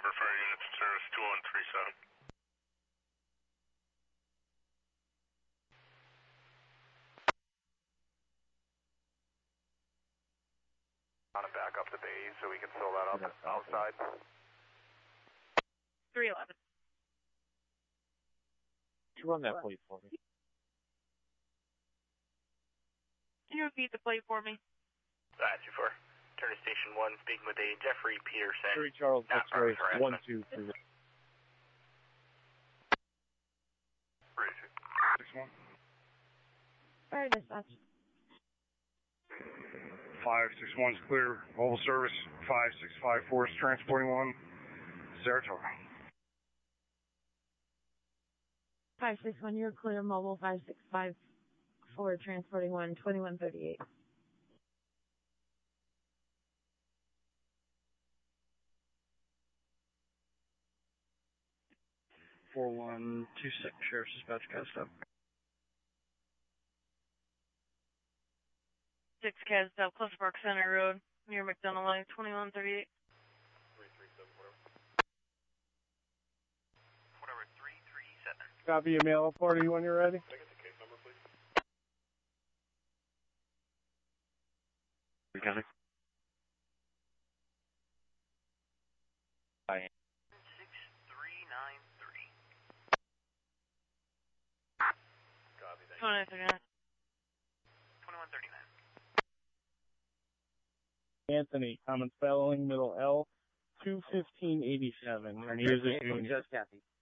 River Fire units in service 2137. On to back up the bays so we can fill that up outside. 311. You run that plate for me. Can you repeat the plate for me? 2-4. Turn to Station 1, speaking with a Jeffrey Peterson. Jerry Charles, X-ray, 123. 6-1. Fire dispatch. 561's clear. Mobile service 5654 is transporting one. Saratoga. 561, you're clear. Mobile 5654, transporting 2138. 4126, Sheriff's Dispatch, cast up. 6 Cas South Cliff Park Center Road, near McDonough Line, 2138. 337. Copy, email party when you're ready. Can I get the case number, please? County. Hi. 6393. Copy, thank you. 2139. 2139. Anthony, common spelling, middle L, 21587. And here's the Just Kathy.